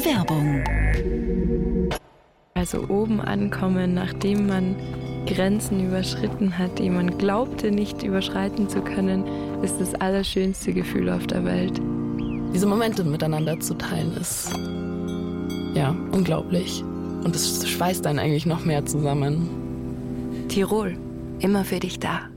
Werbung. Also oben ankommen, nachdem man Grenzen überschritten hat, die man glaubte nicht überschreiten zu können, ist das allerschönste Gefühl auf der Welt. Diese Momente miteinander zu teilen ist ja unglaublich. Und es schweißt einen eigentlich noch mehr zusammen. Tirol, immer für dich da.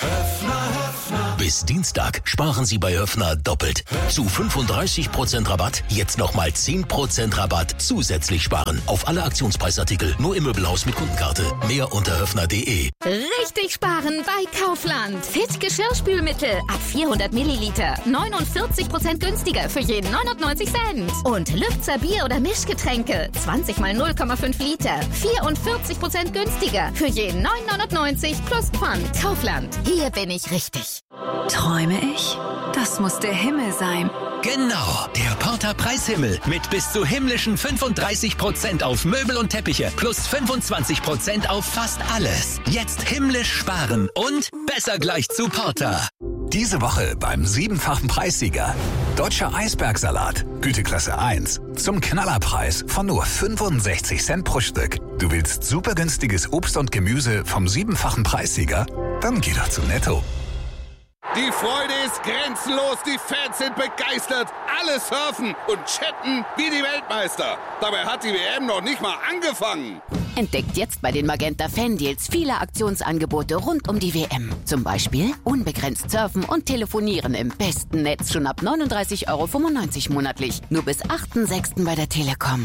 Bis Dienstag sparen Sie bei Höffner doppelt. Zu 35% Rabatt, jetzt nochmal 10% Rabatt zusätzlich sparen. Auf alle Aktionspreisartikel, nur im Möbelhaus mit Kundenkarte. Mehr unter höffner.de. Richtig sparen bei Kaufland. Fit Geschirrspülmittel ab 400 Milliliter. 49% günstiger für jeden 99 Cent. Und Lübzer Bier- oder Mischgetränke. 20 mal 0,5 Liter. 44% günstiger für jeden 9,99 plus Pfand. Kaufland. Hier bin ich richtig. Träume ich? Das muss der Himmel sein. Genau, der Porter Preishimmel mit bis zu himmlischen 35% auf Möbel und Teppiche plus 25% auf fast alles. Jetzt himmlisch sparen und besser gleich zu Porter. Diese Woche beim 7-fachen Preissieger. Deutscher Eisbergsalat, Güteklasse 1. Zum Knallerpreis von nur 65 Cent pro Stück. Du willst super günstiges Obst und Gemüse vom 7-fachen Preissieger? Dann geh doch zu Netto. Die Freude ist grenzenlos, die Fans sind begeistert, alle surfen und chatten wie die Weltmeister. Dabei hat die WM noch nicht mal angefangen. Entdeckt jetzt bei den Magenta Fan-Deals viele Aktionsangebote rund um die WM. Zum Beispiel unbegrenzt surfen und telefonieren im besten Netz schon ab 39,95 € monatlich. Nur bis 8.6. bei der Telekom.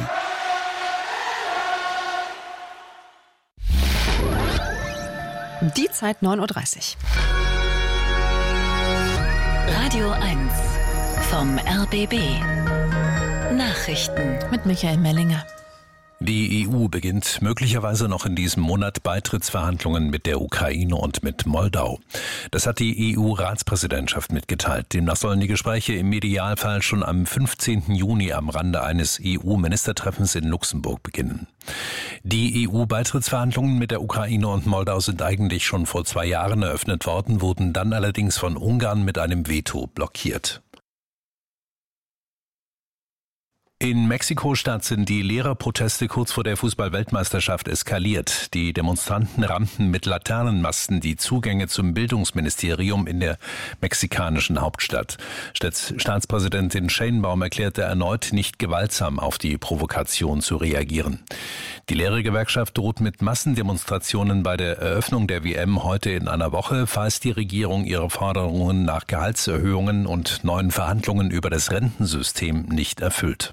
Die Zeit 9.30 Uhr. Radio 1 vom RBB. Nachrichten Mit Michael Mellinger. Die EU beginnt möglicherweise noch in diesem Monat Beitrittsverhandlungen mit der Ukraine und mit Moldau. Das hat die EU-Ratspräsidentschaft mitgeteilt. Demnach sollen die Gespräche im Idealfall schon am 15. Juni am Rande eines EU-Ministertreffens in Luxemburg beginnen. Die EU-Beitrittsverhandlungen mit der Ukraine und Moldau sind eigentlich schon vor 2 Jahren eröffnet worden, wurden dann allerdings von Ungarn mit einem Veto blockiert. In Mexiko-Stadt sind die Lehrerproteste kurz vor der Fußball-Weltmeisterschaft eskaliert. Die Demonstranten rammten mit Laternenmasten die Zugänge zum Bildungsministerium in der mexikanischen Hauptstadt. Staatspräsidentin Sheinbaum erklärte erneut, nicht gewaltsam auf die Provokation zu reagieren. Die Lehrergewerkschaft droht mit Massendemonstrationen bei der Eröffnung der WM heute in einer Woche, falls die Regierung ihre Forderungen nach Gehaltserhöhungen und neuen Verhandlungen über das Rentensystem nicht erfüllt.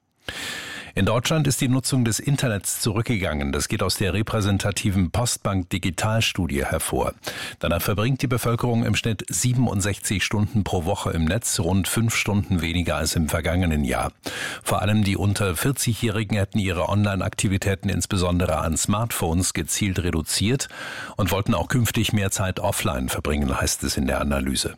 In Deutschland ist die Nutzung des Internets zurückgegangen. Das geht aus der repräsentativen Postbank-Digitalstudie hervor. Danach verbringt die Bevölkerung im Schnitt 67 Stunden pro Woche im Netz, rund 5 Stunden weniger als im vergangenen Jahr. Vor allem die unter 40-Jährigen hätten ihre Online-Aktivitäten insbesondere an Smartphones gezielt reduziert und wollten auch künftig mehr Zeit offline verbringen, heißt es in der Analyse.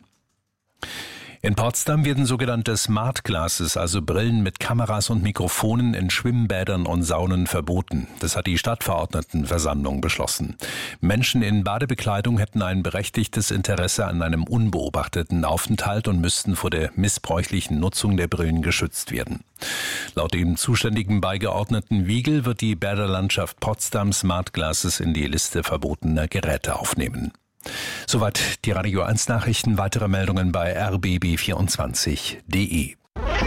In Potsdam werden sogenannte Smart Glasses, also Brillen mit Kameras und Mikrofonen in Schwimmbädern und Saunen verboten. Das hat die Stadtverordnetenversammlung beschlossen. Menschen in Badebekleidung hätten ein berechtigtes Interesse an einem unbeobachteten Aufenthalt und müssten vor der missbräuchlichen Nutzung der Brillen geschützt werden. Laut dem zuständigen Beigeordneten Wiegel wird die Bäderlandschaft Potsdam Smart Glasses in die Liste verbotener Geräte aufnehmen. Soweit die Radio 1 Nachrichten. Weitere Meldungen bei rbb24.de.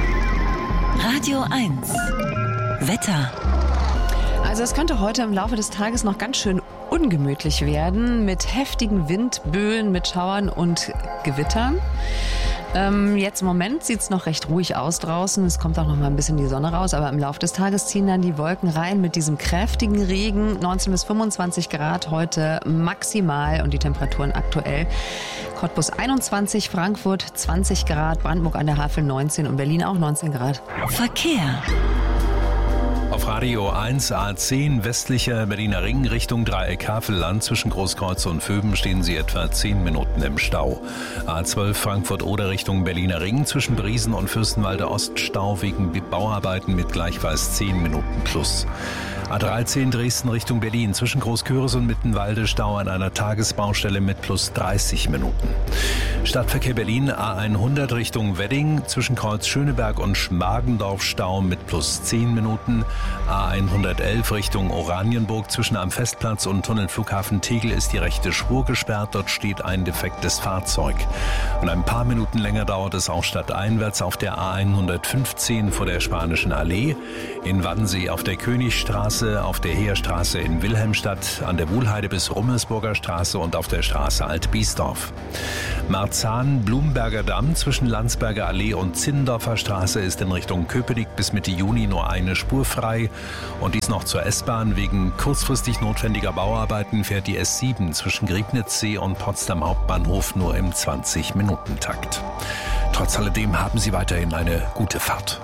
Radio 1 Wetter. Also es könnte heute im Laufe des Tages noch ganz schön ungemütlich werden mit heftigen Windböen, mit Schauern und Gewittern. Jetzt im Moment sieht es noch recht ruhig aus draußen. Es kommt auch noch mal ein bisschen die Sonne raus, aber im Laufe des Tages ziehen dann die Wolken rein mit diesem kräftigen Regen. 19 bis 25 Grad heute maximal und die Temperaturen aktuell. Cottbus 21, Frankfurt 20 Grad, Brandenburg an der Havel 19 und Berlin auch 19 Grad. Verkehr. Auf Radio 1 A10 westlicher Berliner Ring Richtung Dreieck Havelland zwischen Großkreuz und Vöben stehen Sie etwa 10 Minuten im Stau. A12 Frankfurt-Oder Richtung Berliner Ring zwischen Briesen und Fürstenwalde Ost Stau wegen Bauarbeiten mit gleichfalls 10 Minuten plus. A13 Dresden Richtung Berlin zwischen Großküres und Mittenwalde Stau an einer Tagesbaustelle mit plus 30 Minuten. Stadtverkehr Berlin A100 Richtung Wedding zwischen Kreuz Schöneberg und Schmargendorf Stau mit plus 10 Minuten. A111 Richtung Oranienburg zwischen am Festplatz und Tunnelflughafen Tegel ist die rechte Spur gesperrt. Dort steht ein defektes Fahrzeug. Und ein paar Minuten länger dauert es auch stadteinwärts auf der A115 vor der Spanischen Allee, in Wannsee auf der Königstraße, auf der Heerstraße in Wilhelmstadt, an der Wuhlheide bis Rummelsburger Straße und auf der Straße Alt-Biesdorf. Marzahn-Blumberger Damm zwischen Landsberger Allee und Zinnendorfer Straße ist in Richtung Köpenick bis Mitte Juni nur eine Spur frei. Und dies noch zur S-Bahn. Wegen kurzfristig notwendiger Bauarbeiten fährt die S7 zwischen Griebnitzsee und Potsdam Hauptbahnhof nur im 20-Minuten-Takt. Trotz alledem haben Sie weiterhin eine gute Fahrt.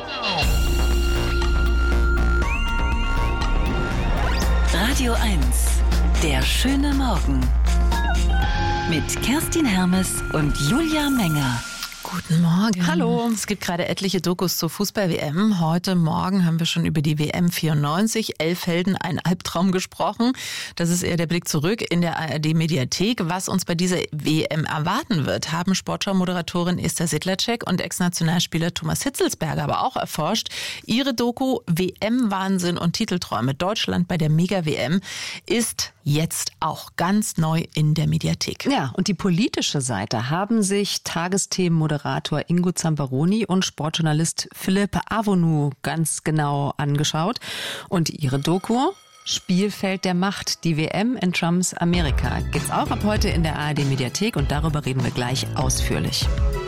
Radio 1, der schöne Morgen. Mit Kerstin Hermes und Julia Menger. Guten Morgen. Hallo. Es gibt gerade etliche Dokus zur Fußball-WM. Heute Morgen haben wir schon über die WM 94, Elfhelden, ein Albtraum gesprochen. Das ist eher der Blick zurück in der ARD-Mediathek. Was uns bei dieser WM erwarten wird, haben Sportschau-Moderatorin Esther Sedlacek und Ex-Nationalspieler Thomas Hitzelsberger aber auch erforscht. Ihre Doku WM-Wahnsinn und Titelträume Deutschland bei der Mega-WM ist jetzt auch ganz neu in der Mediathek. Ja, und die politische Seite haben sich Tagesthemenmoderator Ingo Zamperoni und Sportjournalist Philipp Avonu ganz genau angeschaut. Und ihre Doku Spielfeld der Macht, die WM in Trumps Amerika, gibt's auch ab heute in der ARD-Mediathek und darüber reden wir gleich ausführlich.